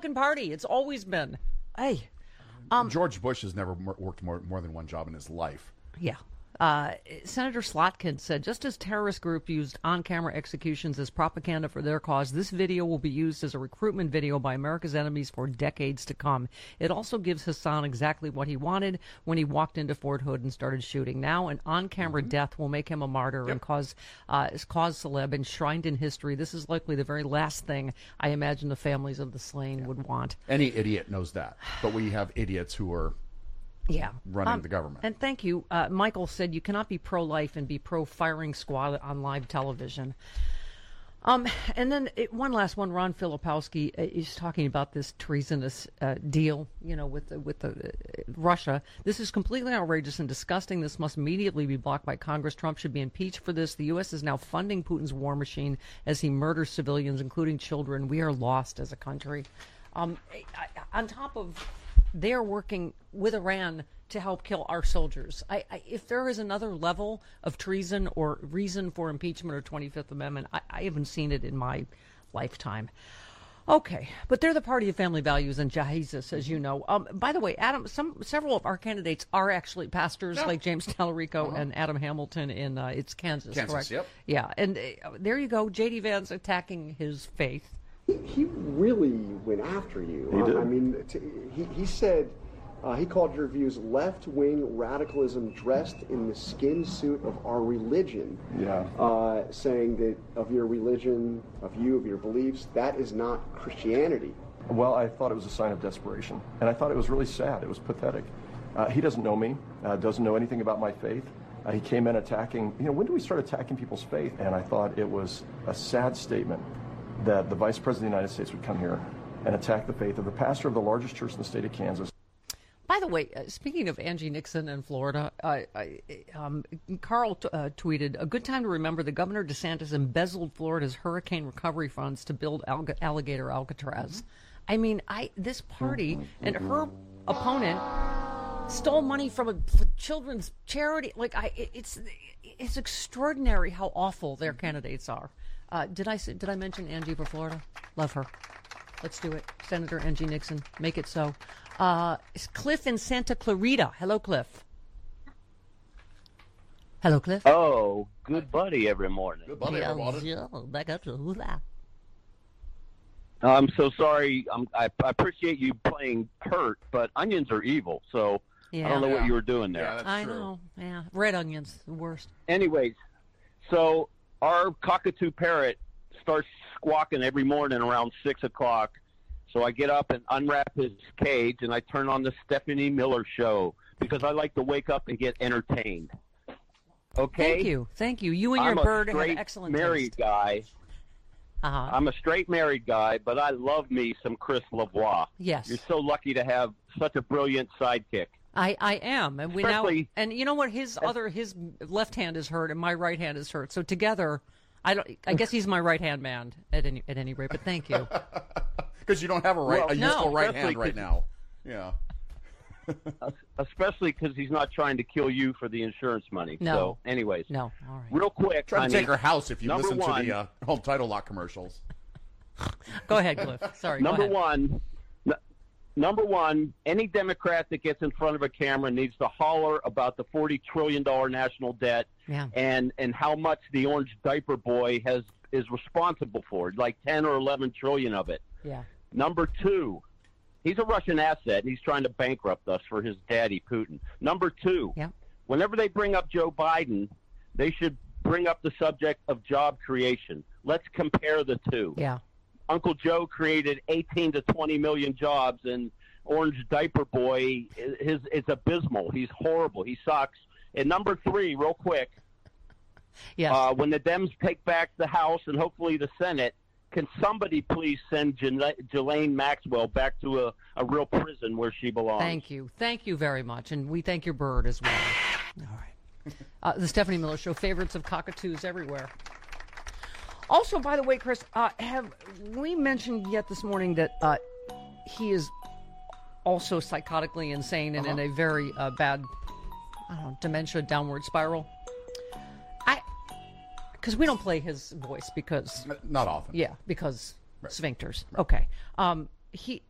Republican Party. It's always been. Hey. George Bush has never worked more than one job in his life. Yeah. Senator Slotkin said, just as terrorist group used on-camera executions as propaganda for their cause, this video will be used as a recruitment video by America's enemies for decades to come. It also gives Hassan exactly what he wanted when he walked into Fort Hood and started shooting. Now, an on-camera death will make him a martyr and cause celeb enshrined in history. This is likely the very last thing I imagine the families of the slain would want. Any idiot knows that. But we have idiots who are running the government. And thank you. Michael said you cannot be pro-life and be pro-firing squad on live television. And then one last one. Ron Filipowski is talking about this treasonous deal, with Russia. This is completely outrageous and disgusting. This must immediately be blocked by Congress. Trump should be impeached for this. The U.S. is now funding Putin's war machine as he murders civilians, including children. We are lost as a country. On top of they're working with Iran to help kill our soldiers. If there is another level of treason or reason for impeachment or 25th Amendment, I haven't seen it in my lifetime. Okay, but they're the party of family values and Jesus, as you know. By the way, Adam, several of our candidates are actually pastors, like James Tallarico and Adam Hamilton in Kansas, correct? Yep. Yeah, and there you go, J.D. Vance attacking his faith. He really went after you. He did. I mean, he said, he called your views left-wing radicalism dressed in the skin suit of our religion. Yeah. Saying that of your religion, of your beliefs, that is not Christianity. Well, I thought it was a sign of desperation. And I thought it was really sad. It was pathetic. He doesn't know me, doesn't know anything about my faith. He came in attacking, when do we start attacking people's faith? And I thought it was a sad statement that the Vice President of the United States would come here and attack the faith of the pastor of the largest church in the state of Kansas. By the way, speaking of Angie Nixon in Florida, Carl tweeted, a good time to remember that Governor DeSantis embezzled Florida's hurricane recovery funds to build Alligator Alcatraz. I mean, this party and her opponent stole money from a children's charity. It's extraordinary how awful their candidates are. Did I mention Angie for Florida? Love her. Let's do it. Senator Angie Nixon. Make it so. It's Cliff in Santa Clarita. Hello, Cliff. Hello, Cliff. Oh, good buddy every morning. Good buddy every morning. I'm so sorry. I appreciate you playing hurt, but onions are evil, so I don't know what you were doing there. Yeah, that's I true. know. Yeah. Red onions, the worst. Anyways, so our cockatoo parrot starts squawking every morning around 6 o'clock. So I get up and unwrap his cage, and I turn on the Stephanie Miller Show because I like to wake up and get entertained. Okay? Thank you. You and your bird have excellent taste. I'm a straight married guy. I'm a straight married guy, but I love me some Chris Lavoie. Yes. You're so lucky to have such a brilliant sidekick. I am, and and you know what? His left hand is hurt, and my right hand is hurt. So together, I guess he's my right hand man at any rate. But thank you. Because you don't have a useful right hand right now. Yeah. Especially because he's not trying to kill you for the insurance money. No. So, anyways. No. All right. Real quick. Try to take her house if you listen to the Home Title Lock commercials. Go ahead, Cliff. Sorry. Number one, any Democrat that gets in front of a camera needs to holler about the $40 trillion national debt and how much the orange diaper boy is responsible for, like 10 or 11 trillion of it. Yeah. Number two, he's a Russian asset, and he's trying to bankrupt us for his daddy, Putin. Number two, whenever they bring up Joe Biden, they should bring up the subject of job creation. Let's compare the two. Yeah. Uncle Joe created 18 to 20 million jobs, and Orange Diaper Boy is abysmal. He's horrible. He sucks. And number three, real quick, when the Dems take back the House and hopefully the Senate, can somebody please send Ghislaine Maxwell back to a real prison where she belongs? Thank you. Thank you very much. And we thank your bird as well. All right. The Stephanie Miller Show, favorites of cockatoos everywhere. Also, by the way, Chris, have we mentioned yet this morning that he is also psychotically insane and in a very bad, dementia downward spiral? Because we don't play his voice because... Not often. Yeah, because sphincters. Okay.